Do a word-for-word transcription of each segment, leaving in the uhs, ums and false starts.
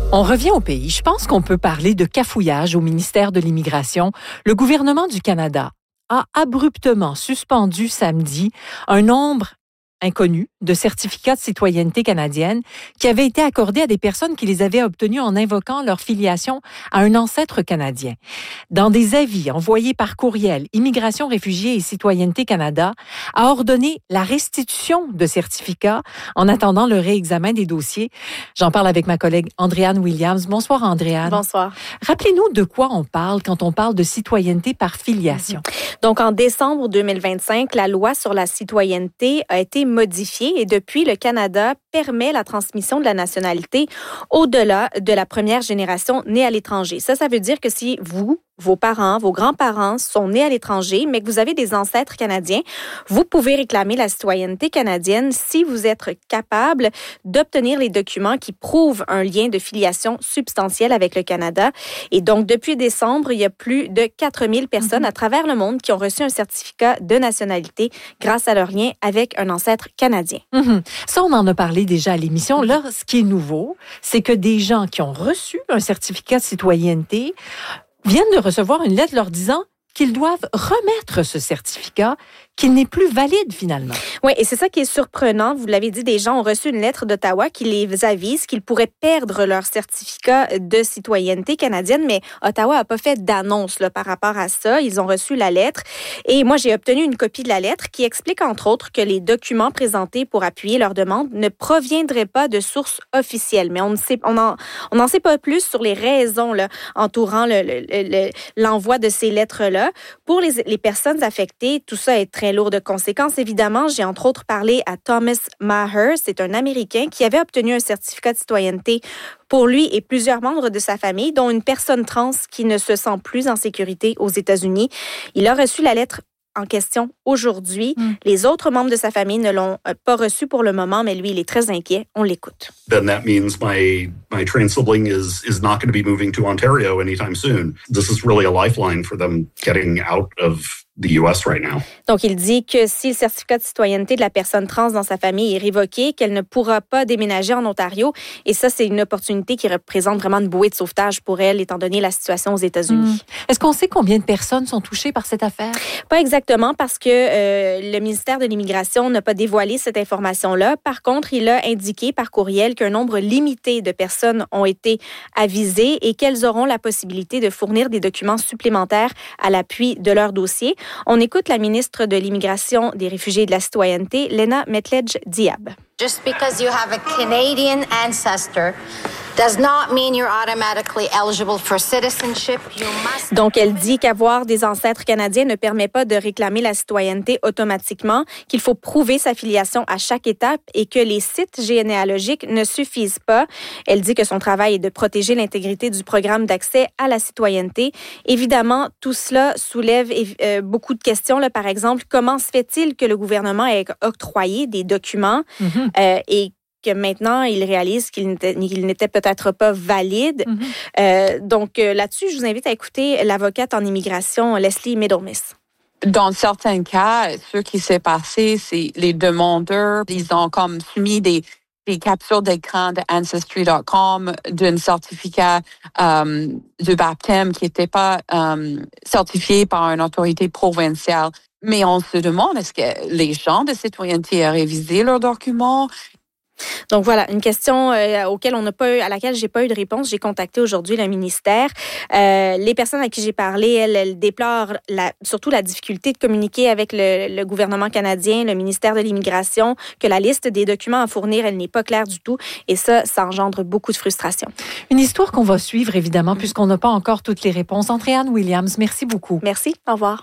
On revient au pays. Je pense qu'on peut parler de cafouillage au ministère de l'Immigration. Le gouvernement du Canada a abruptement suspendu samedi un nombre inconnu de certificats de citoyenneté canadienne qui avaient été accordés à des personnes qui les avaient obtenus en invoquant leur filiation à un ancêtre canadien. Dans des avis envoyés par courriel, Immigration, Réfugiés et Citoyenneté Canada a ordonné la restitution de certificats en attendant le réexamen des dossiers. J'en parle avec ma collègue Andréane Williams. Bonsoir Andréane. Bonsoir. Rappelez-nous de quoi on parle quand on parle de citoyenneté par filiation. Donc en décembre deux mille vingt-cinq, la loi sur la citoyenneté a été modifiée et depuis, le Canada permet la transmission de la nationalité au-delà de la première génération née à l'étranger. Ça, ça veut dire que si vous, vos parents, vos grands-parents sont nés à l'étranger, mais que vous avez des ancêtres canadiens, vous pouvez réclamer la citoyenneté canadienne si vous êtes capable d'obtenir les documents qui prouvent un lien de filiation substantiel avec le Canada. Et donc, depuis décembre, il y a plus de quatre mille personnes à travers le monde qui ont reçu un certificat de nationalité grâce à leur lien avec un ancêtre canadien. Mm-hmm. Ça, on en a parlé déjà à l'émission. Là, ce qui est nouveau, c'est que des gens qui ont reçu un certificat de citoyenneté viennent de recevoir une lettre leur disant qu'ils doivent remettre ce certificat, qu'il n'est plus valide finalement. Oui, et c'est ça qui est surprenant. Vous l'avez dit, des gens ont reçu une lettre d'Ottawa qui les avise qu'ils pourraient perdre leur certificat de citoyenneté canadienne, mais Ottawa n'a pas fait d'annonce là, par rapport à ça. Ils ont reçu la lettre et moi, j'ai obtenu une copie de la lettre qui explique entre autres que les documents présentés pour appuyer leur demande ne proviendraient pas de sources officielles. Mais on ne sait, on en, on n'en sait pas plus sur les raisons là, entourant le, le, le, l'envoi de ces lettres-là. Pour les, les personnes affectées, tout ça est très lourd de conséquences. Évidemment, j'ai entre autres parlé à Thomas Maher. C'est un Américain qui avait obtenu un certificat de citoyenneté pour lui et plusieurs membres de sa famille, dont une personne trans qui ne se sent plus en sécurité aux États-Unis. Il a reçu la lettre en question aujourd'hui. Mm. Les autres membres de sa famille ne l'ont pas reçu pour le moment, mais lui, il est très inquiet. On l'écoute. Then that means my my trans sibling is is not going to be moving to Ontario anytime soon. This is really a lifeline for them getting out of the U S right now. Donc, il dit que si le certificat de citoyenneté de la personne trans dans sa famille est révoqué, qu'elle ne pourra pas déménager en Ontario. Et ça, c'est une opportunité qui représente vraiment une bouée de sauvetage pour elle, étant donné la situation aux États-Unis. Mmh. Est-ce qu'on sait combien de personnes sont touchées par cette affaire? Pas exactement, parce que euh, le ministère de l'Immigration n'a pas dévoilé cette information-là. Par contre, il a indiqué par courriel qu'un nombre limité de personnes ont été avisées et qu'elles auront la possibilité de fournir des documents supplémentaires à l'appui de leur dossier. On écoute la ministre de l'Immigration, des Réfugiés et de la Citoyenneté, Lena Metlej-Diab. Just because you have a Canadian ancestor does not mean you're automatically eligible for citizenship. You must... Donc, elle dit qu'avoir des ancêtres canadiens ne permet pas de réclamer la citoyenneté automatiquement, qu'il faut prouver sa filiation à chaque étape et que les sites généalogiques ne suffisent pas. Elle dit que son travail est de protéger l'intégrité du programme d'accès à la citoyenneté. Évidemment, tout cela soulève euh, beaucoup de questions. Là, par exemple, comment se fait-il que le gouvernement ait octroyé des documents mm-hmm. euh, et que maintenant, il réalise qu'il n'était, qu'il n'était peut-être pas valide. Mm-hmm. Euh, donc, euh, là-dessus, je vous invite à écouter l'avocate en immigration, Leslie Middlemiss. Dans certains cas, ce qui s'est passé, c'est les demandeurs, ils ont comme soumis des, des captures d'écran de Ancestry point com d'un certificat euh, de baptême qui n'était pas euh, certifié par une autorité provinciale. Mais on se demande, est-ce que les gens de citoyenneté ont révisé leurs documents? Donc voilà, une question euh, auquel on n'a pas eu, à laquelle j'ai pas eu de réponse. J'ai contacté aujourd'hui le ministère. Euh, les personnes à qui j'ai parlé, elles, elles déplorent la, surtout la difficulté de communiquer avec le, le gouvernement canadien, le ministère de l'Immigration, que la liste des documents à fournir, elle n'est pas claire du tout. Et ça, ça engendre beaucoup de frustration. Une histoire qu'on va suivre, évidemment, puisqu'on n'a pas encore toutes les réponses. Andréane Williams, merci beaucoup. Merci, au revoir.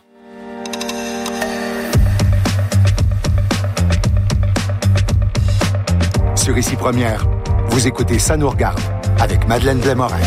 Sur Ici Première, vous écoutez Ça nous regarde avec Madeleine Blais-Morin.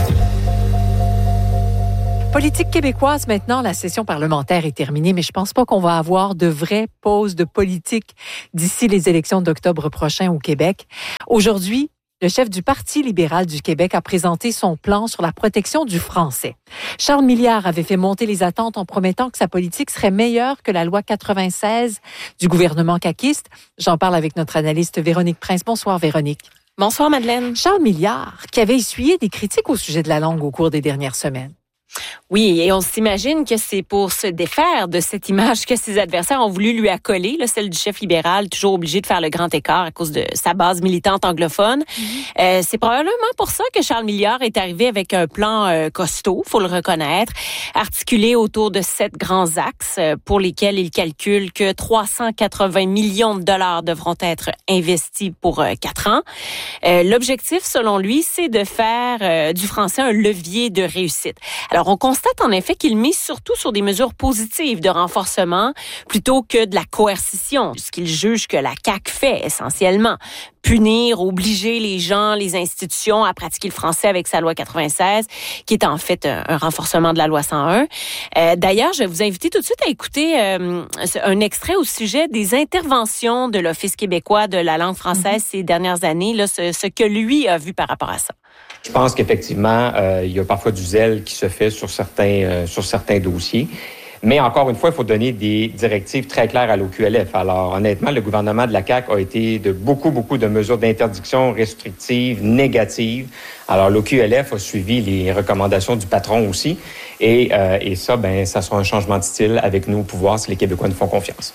Politique québécoise, maintenant, la session parlementaire est terminée, mais je pense pas qu'on va avoir de vraies pauses de politique d'ici les élections d'octobre prochain au Québec. Aujourd'hui, le chef du Parti libéral du Québec a présenté son plan sur la protection du français. Charles Milliard avait fait monter les attentes en promettant que sa politique serait meilleure que la loi quatre-vingt-seize du gouvernement caquiste. J'en parle avec notre analyste Véronique Prince. Bonsoir, Véronique. Bonsoir, Madeleine. Charles Milliard, qui avait essuyé des critiques au sujet de la langue au cours des dernières semaines. Oui, et on s'imagine que c'est pour se défaire de cette image que ses adversaires ont voulu lui accoler, là, celle du chef libéral, toujours obligé de faire le grand écart à cause de sa base militante anglophone. Mm-hmm. Euh, c'est probablement pour ça que Charles Milliard est arrivé avec un plan euh, costaud, faut le reconnaître, articulé autour de sept grands axes euh, pour lesquels il calcule que trois cent quatre-vingts millions de dollars devront être investis pour euh, quatre ans. Euh, l'objectif, selon lui, c'est de faire euh, du français un levier de réussite. Alors, on constate en effet qu'il mise surtout sur des mesures positives de renforcement plutôt que de la coercition, ce qu'il juge que la C A Q fait essentiellement. Punir, obliger les gens, les institutions à pratiquer le français avec sa loi quatre-vingt-seize, qui est en fait un, un renforcement de la loi cent un. Euh, d'ailleurs, je vais vous inviter tout de suite à écouter euh, un extrait au sujet des interventions de l'Office québécois de la langue française mm-hmm. ces dernières années, là, ce, ce que lui a vu par rapport à ça. Je pense qu'effectivement, euh, il y a parfois du zèle qui se fait sur certains, euh, sur certains dossiers. Mais encore une fois, il faut donner des directives très claires à l'O Q L F. Alors, honnêtement, le gouvernement de la C A Q a été de beaucoup, beaucoup de mesures d'interdiction restrictives, négatives. Alors, l'O Q L F a suivi les recommandations du patron aussi. Et, euh, et ça, ben, ça sera un changement de style avec nous au pouvoir si les Québécois nous font confiance.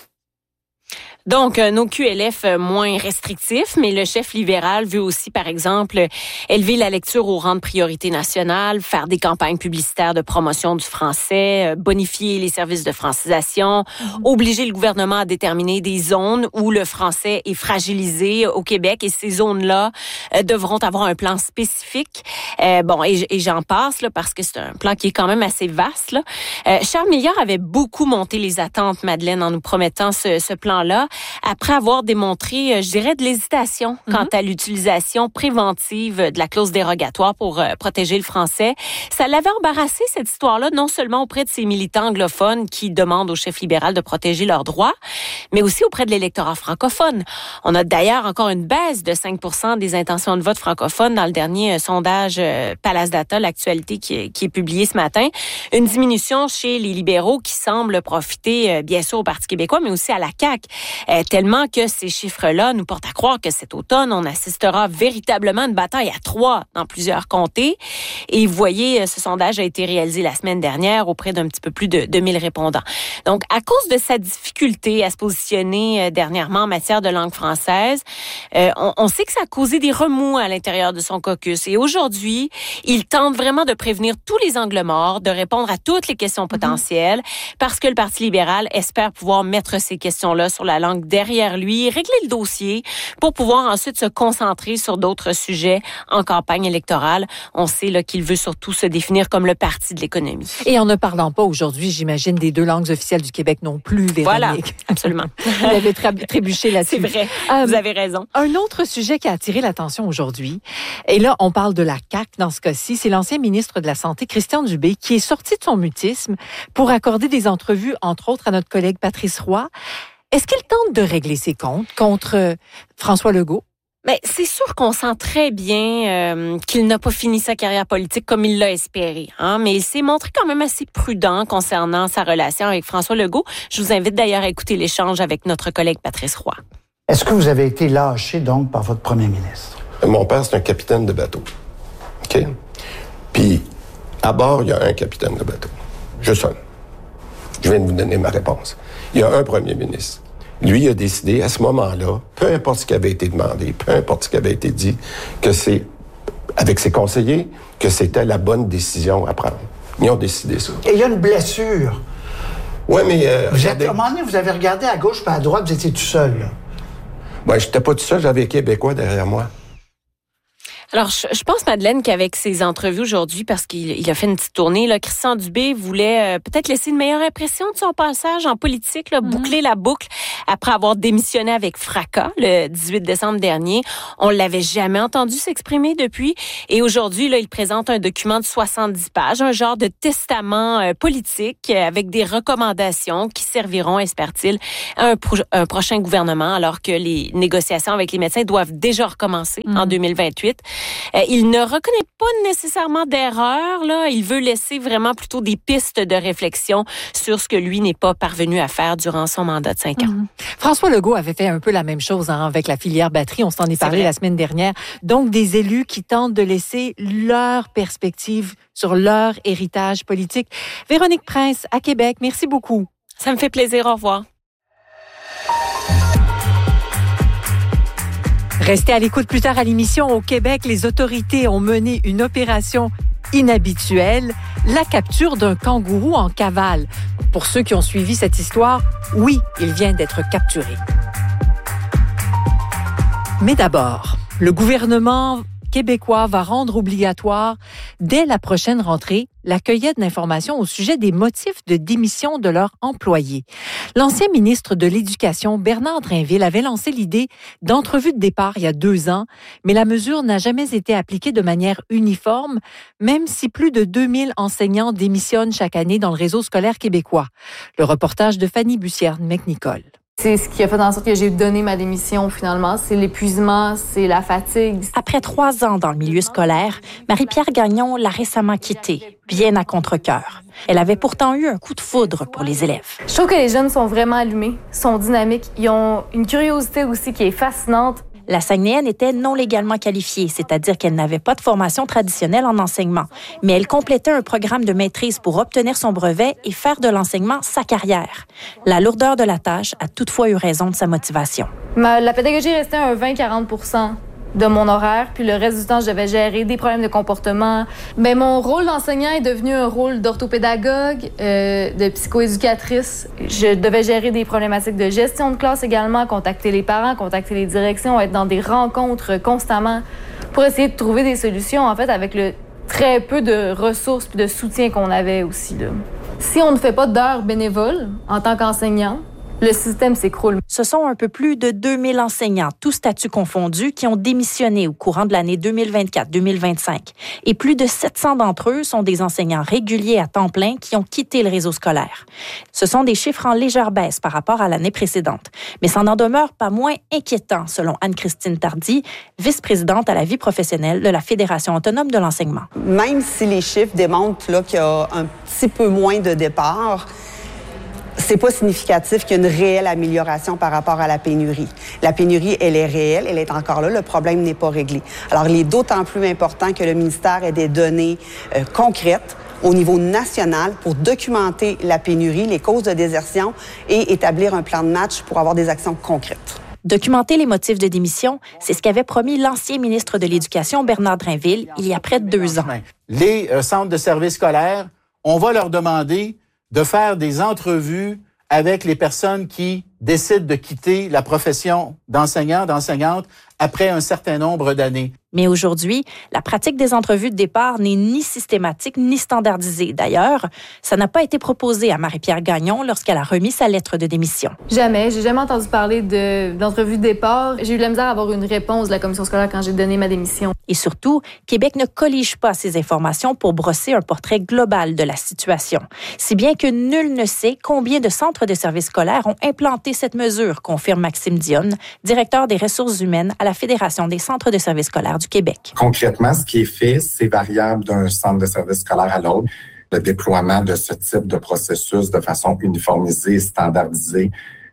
Donc, un O Q L F moins restrictif, mais le chef libéral veut aussi, par exemple, élever la lecture au rang de priorité nationale, faire des campagnes publicitaires de promotion du français, bonifier les services de francisation, mmh. obliger le gouvernement à déterminer des zones où le français est fragilisé au Québec, et ces zones-là euh, devront avoir un plan spécifique. Euh, bon, et, et j'en passe, là, parce que c'est un plan qui est quand même assez vaste, là. Euh, Charles Milliard avait beaucoup monté les attentes, Madeleine, en nous promettant ce, ce plan-là, après avoir démontré, je dirais, de l'hésitation mm-hmm. quant à l'utilisation préventive de la clause dérogatoire pour euh, protéger le français. Ça l'avait embarrassé, cette histoire-là, non seulement auprès de ses militants anglophones qui demandent au chef libéral de protéger leurs droits, mais aussi auprès de l'électorat francophone. On a d'ailleurs encore une baisse de cinq pour cent des intentions de vote francophones dans le dernier euh, sondage euh, Palace Data, l'actualité qui, qui est publié ce matin. Une diminution chez les libéraux qui semble profiter, euh, bien sûr, au Parti québécois, mais aussi à la C A Q. Euh, tellement que ces chiffres-là nous portent à croire que cet automne, on assistera véritablement à une bataille à trois dans plusieurs comtés. Et vous voyez, ce sondage a été réalisé la semaine dernière auprès d'un petit peu plus de deux mille répondants. Donc, à cause de sa difficulté à se positionner euh, dernièrement en matière de langue française, euh, on, on sait que ça a causé des remous à l'intérieur de son caucus. Et aujourd'hui, il tente vraiment de prévenir tous les angles morts, de répondre à toutes les questions potentielles, mm-hmm. parce que le Parti libéral espère pouvoir mettre ces questions-là sur la langue derrière lui, régler le dossier pour pouvoir ensuite se concentrer sur d'autres sujets en campagne électorale. On sait là, qu'il veut surtout se définir comme le parti de l'économie. Et en ne parlant pas aujourd'hui, j'imagine, des deux langues officielles du Québec non plus, Véronique. Voilà, absolument. Vous avez trébuché là-dessus. C'est vrai, euh, vous avez raison. Un autre sujet qui a attiré l'attention aujourd'hui, et là, on parle de la C A Q dans ce cas-ci, c'est l'ancien ministre de la Santé, Christian Dubé, qui est sorti de son mutisme pour accorder des entrevues, entre autres, à notre collègue Patrice Roy. Est-ce qu'il tente de régler ses comptes contre François Legault? Mais c'est sûr qu'on sent très bien euh, qu'il n'a pas fini sa carrière politique comme il l'a espéré. Hein? Mais il s'est montré quand même assez prudent concernant sa relation avec François Legault. Je vous invite d'ailleurs à écouter l'échange avec notre collègue Patrice Roy. Est-ce que vous avez été lâché donc par votre premier ministre? Mon père, c'est un capitaine de bateau. OK? Puis, à bord, il y a un capitaine de bateau. Je sonne. Je viens de vous donner ma réponse. Il y a un premier ministre. Lui a décidé, à ce moment-là, peu importe ce qui avait été demandé, peu importe ce qui avait été dit, que c'est, avec ses conseillers, que c'était la bonne décision à prendre. Ils ont décidé ça. Et il y a une blessure. Oui, mais... Euh, vous êtes, à un moment donné, vous avez regardé à gauche puis à droite, vous étiez tout seul, là. Ben, j'étais pas tout seul, j'avais les Québécois derrière moi. Alors, je, je pense, Madeleine, qu'avec ses entrevues aujourd'hui, parce qu'il il a fait une petite tournée, là, Christian Dubé voulait euh, peut-être laisser une meilleure impression de son passage en politique, là, mm-hmm. boucler la boucle après avoir démissionné avec fracas le dix-huit décembre dernier. On l'avait jamais entendu s'exprimer depuis. Et aujourd'hui, là, il présente un document de soixante-dix pages, un genre de testament euh, politique euh, avec des recommandations qui serviront, espère-t-il, à un, pro- un prochain gouvernement, alors que les négociations avec les médecins doivent déjà recommencer mm-hmm. en deux mille vingt-huit. Euh, il ne reconnaît pas nécessairement d'erreur, là. Il veut laisser vraiment plutôt des pistes de réflexion sur ce que lui n'est pas parvenu à faire durant son mandat de cinq ans. Mmh. François Legault avait fait un peu la même chose hein, avec la filière batterie. On s'en est parlé la semaine dernière. Donc, des élus qui tentent de laisser leur perspective sur leur héritage politique. Véronique Prince, à Québec, merci beaucoup. Ça me fait plaisir. Au revoir. Restez à l'écoute plus tard à l'émission. Au Québec, les autorités ont mené une opération inhabituelle, la capture d'un kangourou en cavale. Pour ceux qui ont suivi cette histoire, oui, il vient d'être capturé. Mais d'abord, le gouvernement québécois va rendre obligatoire, dès la prochaine rentrée, la cueillette d'informations au sujet des motifs de démission de leurs employés. L'ancien ministre de l'Éducation, Bernard Drinville, avait lancé l'idée d'entrevue de départ il y a deux ans, mais la mesure n'a jamais été appliquée de manière uniforme, même si plus de deux mille enseignants démissionnent chaque année dans le réseau scolaire québécois. Le reportage de Fanny Bussière-McNicol. C'est ce qui a fait en sorte que j'ai donné ma démission finalement. C'est l'épuisement, c'est la fatigue. Après trois ans dans le milieu scolaire, Marie-Pierre Gagnon l'a récemment quittée, bien à contre-cœur. Elle avait pourtant eu un coup de foudre pour les élèves. Je trouve que les jeunes sont vraiment allumés, sont dynamiques. Ils ont une curiosité aussi qui est fascinante. La Saguenayenne était non légalement qualifiée, c'est-à-dire qu'elle n'avait pas de formation traditionnelle en enseignement. Mais elle complétait un programme de maîtrise pour obtenir son brevet et faire de l'enseignement sa carrière. La lourdeur de la tâche a toutefois eu raison de sa motivation. Ma, la pédagogie restait à un vingt à quarante pour cent de mon horaire, puis le reste du temps, je devais gérer des problèmes de comportement. Mais mon rôle d'enseignant est devenu un rôle d'orthopédagogue, euh, de psychoéducatrice. Je devais gérer des problématiques de gestion de classe également, contacter les parents, contacter les directions, être dans des rencontres constamment pour essayer de trouver des solutions, en fait, avec le très peu de ressources puis de soutien qu'on avait aussi, là. Si on ne fait pas d'heures bénévoles en tant qu'enseignant, le système s'écroule. Ce sont un peu plus de deux mille enseignants, tous statuts confondus, qui ont démissionné au courant de l'année deux mille vingt-quatre deux mille vingt-cinq. Et plus de sept cents d'entre eux sont des enseignants réguliers à temps plein qui ont quitté le réseau scolaire. Ce sont des chiffres en légère baisse par rapport à l'année précédente. Mais ça n'en demeure pas moins inquiétant, selon Anne-Christine Tardy, vice-présidente à la vie professionnelle de la Fédération autonome de l'enseignement. Même si les chiffres démontrent là, qu'il y a un petit peu moins de départs, c'est pas significatif qu'il y a une réelle amélioration par rapport à la pénurie. La pénurie, elle est réelle, elle est encore là, le problème n'est pas réglé. Alors, il est d'autant plus important que le ministère ait des données euh, concrètes au niveau national pour documenter la pénurie, les causes de désertion et établir un plan de match pour avoir des actions concrètes. Documenter les motifs de démission, c'est ce qu'avait promis l'ancien ministre de l'Éducation, Bernard Drinville, il y a près de deux ans. Les euh, centres de services scolaires, on va leur demander de faire des entrevues avec les personnes qui décident de quitter la profession d'enseignant, d'enseignante après un certain nombre d'années. Mais aujourd'hui, la pratique des entrevues de départ n'est ni systématique ni standardisée. D'ailleurs, ça n'a pas été proposé à Marie-Pierre Gagnon lorsqu'elle a remis sa lettre de démission. Jamais. J'ai jamais entendu parler de, d'entrevue de départ. J'ai eu de la misère à avoir une réponse de la commission scolaire quand j'ai donné ma démission. Et surtout, Québec ne collige pas ces informations pour brosser un portrait global de la situation. Si bien que nul ne sait combien de centres de services scolaires ont implanté cette mesure, confirme Maxime Dionne, directeur des ressources humaines à la Fédération des centres de services scolaires du Québec. Concrètement, ce qui est fait, c'est variable d'un centre de service scolaire à l'autre. Le déploiement de ce type de processus de façon uniformisée, standardisée,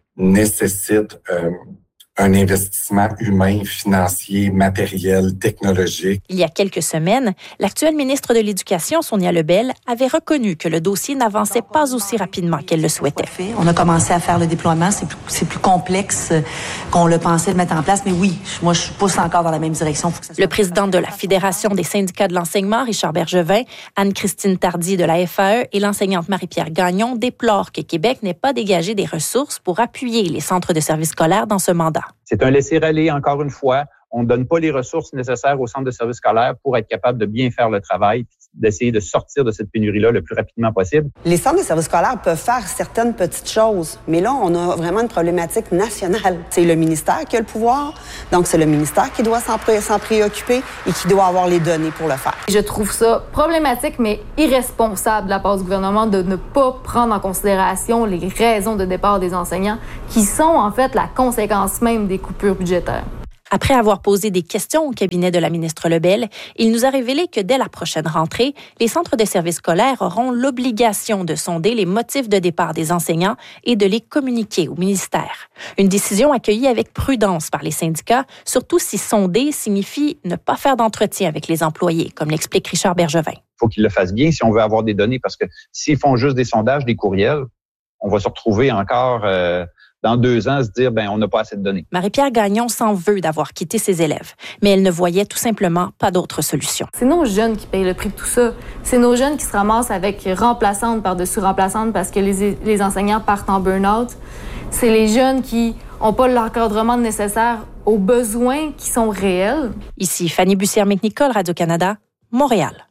nécessite euh, un investissement humain, financier, matériel, technologique. Il y a quelques semaines, l'actuelle ministre de l'Éducation, Sonia Lebel, avait reconnu que le dossier n'avançait pas aussi rapidement qu'elle le souhaitait. On a commencé à faire le déploiement. C'est plus, c'est plus complexe qu'on le pensait de mettre en place. Mais oui, moi, je pousse encore dans la même direction. Faut que ça soit le président de la Fédération des syndicats de l'enseignement, Richard Bergevin, Anne-Christine Tardy de la F A E et l'enseignante Marie-Pierre Gagnon déplorent que Québec n'ait pas dégagé des ressources pour appuyer les centres de services scolaires dans ce mandat. C'est un laisser-aller, encore une fois. On ne donne pas les ressources nécessaires aux centres de services scolaires pour être capable de bien faire le travail, d'essayer de sortir de cette pénurie-là le plus rapidement possible. Les centres de services scolaires peuvent faire certaines petites choses, mais là, on a vraiment une problématique nationale. C'est le ministère qui a le pouvoir, donc c'est le ministère qui doit s'en, pré- s'en préoccuper et qui doit avoir les données pour le faire. Je trouve ça problématique, mais irresponsable de la part du gouvernement de ne pas prendre en considération les raisons de départ des enseignants, qui sont en fait la conséquence même des coupures budgétaires. Après avoir posé des questions au cabinet de la ministre Lebel, il nous a révélé que dès la prochaine rentrée, les centres de services scolaires auront l'obligation de sonder les motifs de départ des enseignants et de les communiquer au ministère. Une décision accueillie avec prudence par les syndicats, surtout si sonder signifie ne pas faire d'entretien avec les employés, comme l'explique Richard Bergevin. Il faut qu'ils le fassent bien si on veut avoir des données, parce que s'ils font juste des sondages, des courriels, on va se retrouver encore euh, dans deux ans à se dire, ben on n'a pas assez de données. Marie-Pierre Gagnon s'en veut d'avoir quitté ses élèves, mais elle ne voyait tout simplement pas d'autre solution. C'est nos jeunes qui payent le prix de tout ça. C'est nos jeunes qui se ramassent avec remplaçantes par-dessus remplaçantes parce que les, les enseignants partent en burn-out. C'est les jeunes qui n'ont pas l'encadrement nécessaire aux besoins qui sont réels. Ici Fanny Bussière-McNicol, Radio-Canada, Montréal.